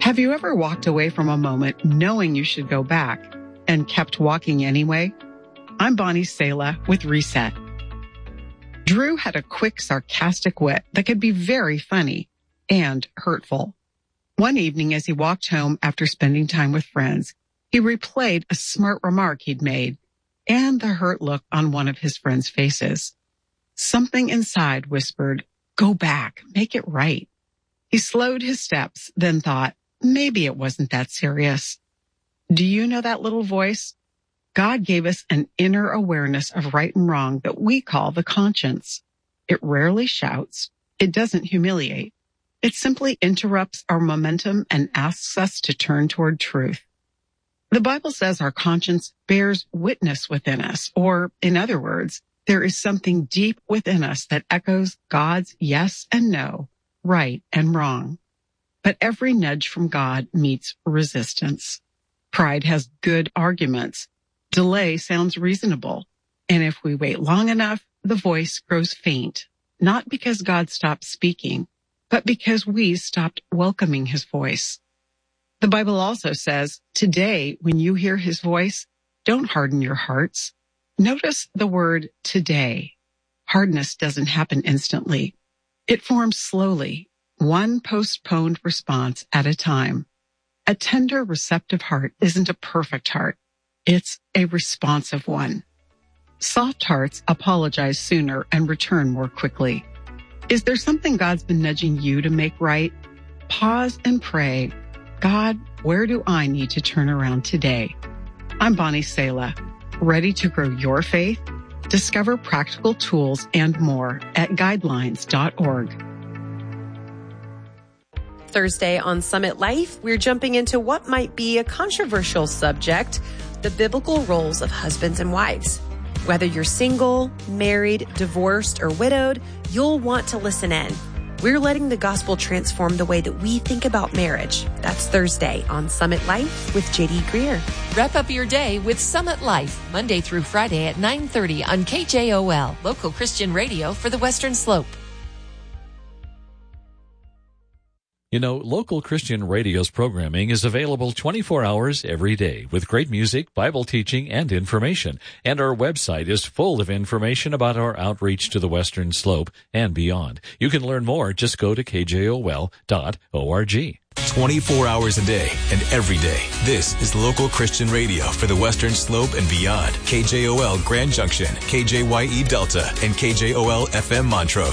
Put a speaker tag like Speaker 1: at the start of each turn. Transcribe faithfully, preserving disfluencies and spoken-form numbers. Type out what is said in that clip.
Speaker 1: Have you ever walked away from a moment knowing you should go back and kept walking anyway? I'm Bonnie Sala with Reset. Drew had a quick, sarcastic wit that could be very funny and hurtful. One evening as he walked home after spending time with friends, he replayed a smart remark he'd made and the hurt look on one of his friends' faces. Something inside whispered, "Go back, make it right." He slowed his steps, then thought, maybe it wasn't that serious. Do you know that little voice? God gave us an inner awareness of right and wrong that we call the conscience. It rarely shouts. It doesn't humiliate. It simply interrupts our momentum and asks us to turn toward truth. The Bible says our conscience bears witness within us, or in other words, there is something deep within us that echoes God's yes and no, right and wrong. But every nudge from God meets resistance. Pride has good arguments. Delay sounds reasonable. And if we wait long enough, the voice grows faint, not because God stopped speaking, but because we stopped welcoming his voice. The Bible also says, today, when you hear his voice, don't harden your hearts. Notice the word today. Hardness doesn't happen instantly. It forms slowly, one postponed response at a time. A tender, receptive heart isn't a perfect heart. It's a responsive one. Soft hearts apologize sooner and return more quickly. Is there something God's been nudging you to make right? Pause and pray. God, where do I need to turn around today? I'm Bonnie Sala. Ready to grow your faith? Discover practical tools and more at guidelines dot org.
Speaker 2: Thursday on Summit Life, we're jumping into what might be a controversial subject, the biblical roles of husbands and wives. Whether you're single, married, divorced, or widowed, you'll want to listen in. We're letting the gospel transform the way that we think about marriage. That's Thursday on Summit Life with J D Greer.
Speaker 3: Wrap up your day with Summit Life, Monday through Friday at nine thirty on K J O L, local Christian radio for the Western Slope.
Speaker 4: You know, local Christian radio's programming is available twenty-four hours every day with great music, Bible teaching, and information. And our website is full of information about our outreach to the Western Slope and beyond. You can learn more. Just go to K J O L dot org.
Speaker 5: twenty-four hours a day and every day. This is local Christian radio for the Western Slope and beyond. K J O L Grand Junction, K J Y E Delta, and K J O L F M Montrose.